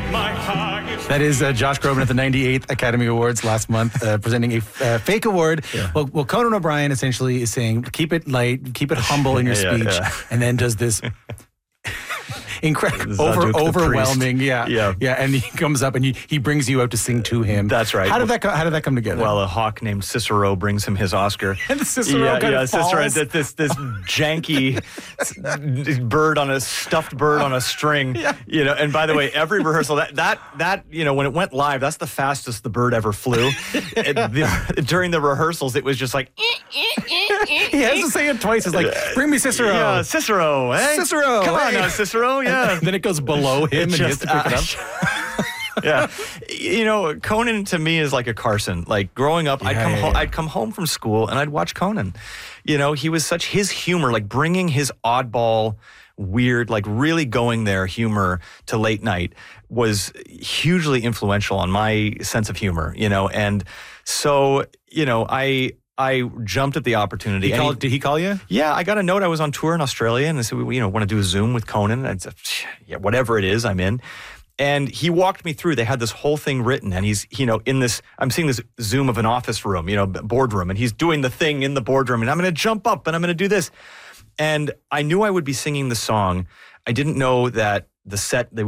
That is Josh Groban at the 98th Academy Awards last month, presenting a fake award. Yeah. Well, Conan O'Brien essentially is saying, keep it light, keep it humble in your speech, and then does this incredible, overwhelming, and he comes up and he brings you out to sing to him. That's right. How did that come together? Well, a hawk named Cicero brings him his Oscar. And Cicero falls. Cicero, this janky stuffed bird on a string. Yeah. And by the way, every rehearsal that when it went live, that's the fastest the bird ever flew. During the rehearsals, it was just like he has to say it twice. It's like, bring me Cicero. Yeah, Cicero, eh? Cicero. Come on now, Cicero. Yeah. Then it goes below him and he has to pick it up. Yeah. Conan to me is like a Carson. Like growing up, I'd come home from school and I'd watch Conan. He was his humor, like bringing his oddball, weird, like really going there humor to late night was hugely influential on my sense of humor, and so, I jumped at the opportunity. Did he call you? Yeah, I got a note. I was on tour in Australia, and they said, want to do a Zoom with Conan? And I said, yeah, whatever it is, I'm in. And he walked me through. They had this whole thing written, and he's, in this, I'm seeing this Zoom of an office room, boardroom, and he's doing the thing in the boardroom, and I'm going to jump up, and I'm going to do this. And I knew I would be singing the song. I didn't know that the set, they